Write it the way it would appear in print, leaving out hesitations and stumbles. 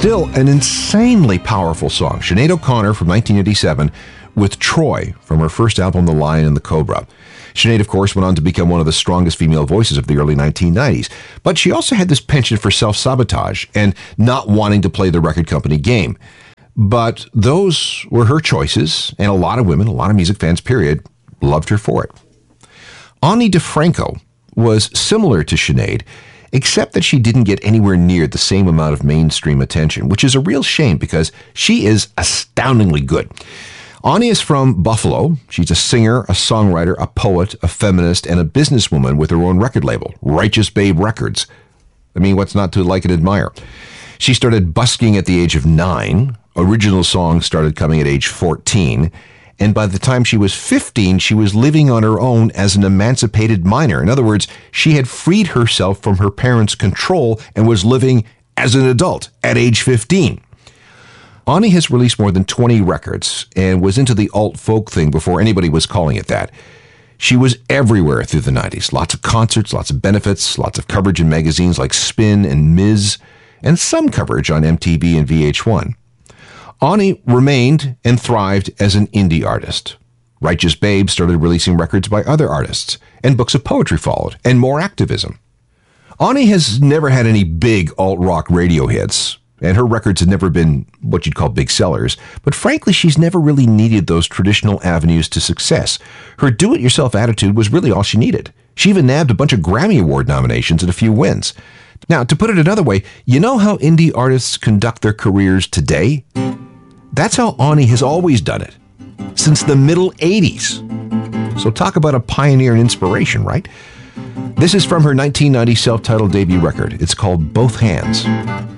still an insanely powerful song. Sinead O'Connor from 1987 with Troy from her first album, The Lion and the Cobra. Sinead, of course, went on to become one of the strongest female voices of the early 1990s. But she also had this penchant for self-sabotage and not wanting to play the record company game. But those were her choices, and a lot of women, a lot of music fans, period, loved her for it. Ani DiFranco was similar to Sinead, except that she didn't get anywhere near the same amount of mainstream attention, which is a real shame because she is astoundingly good. Ani is from Buffalo. She's a singer, a songwriter, a poet, a feminist, and a businesswoman with her own record label, Righteous Babe Records. I mean, what's not to like and admire? She started busking at the age of 9. Original songs started coming at age 14. And by the time she was 15, she was living on her own as an emancipated minor. In other words, she had freed herself from her parents' control and was living as an adult at age 15. Ani has released more than 20 records and was into the alt-folk thing before anybody was calling it that. She was everywhere through the 90s. Lots of concerts, lots of benefits, lots of coverage in magazines like Spin and Ms., and some coverage on MTV and VH1. Ani remained and thrived as an indie artist. Righteous Babe started releasing records by other artists, and books of poetry followed, and more activism. Ani has never had any big alt-rock radio hits, and her records have never been what you'd call big sellers, but frankly, she's never really needed those traditional avenues to success. Her do-it-yourself attitude was really all she needed. She even nabbed a bunch of Grammy Award nominations and a few wins. Now, to put it another way, you know how indie artists conduct their careers today? That's how Ani has always done it, since the middle 80s. So talk about a pioneer and inspiration, right? This is from her 1990 self-titled debut record. It's called Both Hands.